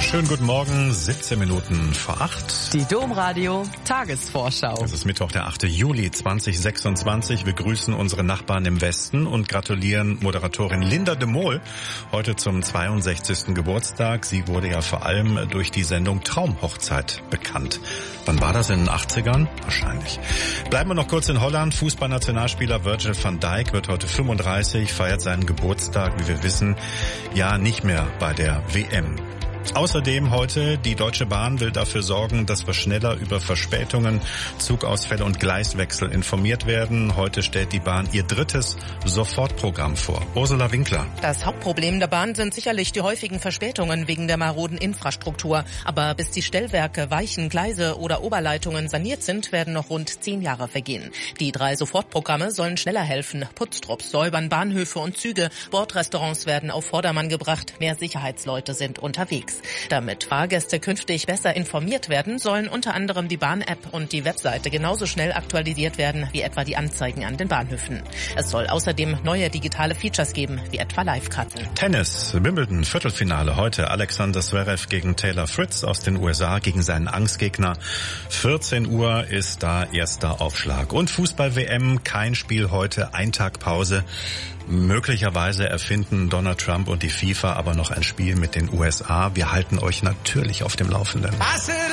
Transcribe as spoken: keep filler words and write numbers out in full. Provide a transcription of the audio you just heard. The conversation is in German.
Schönen guten Morgen, siebzehn Minuten vor acht. Die Domradio Tagesvorschau. Es ist Mittwoch, der achte Juli zweitausendsechsundzwanzig. Wir grüßen unsere Nachbarn im Westen und gratulieren Moderatorin Linda de Mol heute zum zweiundsechzigsten Geburtstag. Sie wurde ja vor allem durch die Sendung Traumhochzeit bekannt. Wann war das, in den achtzigern? Wahrscheinlich. Bleiben wir noch kurz in Holland. Fußballnationalspieler Virgil van Dijk wird heute fünfunddreißig, feiert seinen Geburtstag, wie wir wissen, ja nicht mehr bei der W M. Außerdem heute, die Deutsche Bahn will dafür sorgen, dass wir schneller über Verspätungen, Zugausfälle und Gleiswechsel informiert werden. Heute stellt die Bahn ihr drittes Sofortprogramm vor. Ursula Winkler. Das Hauptproblem der Bahn sind sicherlich die häufigen Verspätungen wegen der maroden Infrastruktur. Aber bis die Stellwerke, Weichen, Gleise oder Oberleitungen saniert sind, werden noch rund zehn Jahre vergehen. Die drei Sofortprogramme sollen schneller helfen. Putztrupps säubern Bahnhöfe und Züge. Bordrestaurants werden auf Vordermann gebracht. Mehr Sicherheitsleute sind unterwegs. Damit Fahrgäste künftig besser informiert werden, sollen unter anderem die Bahn-App und die Webseite genauso schnell aktualisiert werden wie etwa die Anzeigen an den Bahnhöfen. Es soll außerdem neue digitale Features geben, wie etwa Live-Karten. Tennis, Wimbledon, Viertelfinale heute. Alexander Zverev gegen Taylor Fritz aus den U S A gegen seinen Angstgegner. vierzehn Uhr ist da erster Aufschlag. Und Fußball-W M, kein Spiel heute, ein Tag Pause. Möglicherweise erfinden Donald Trump und die FIFA aber noch ein Spiel mit den U S A. Wir halten euch natürlich auf dem Laufenden.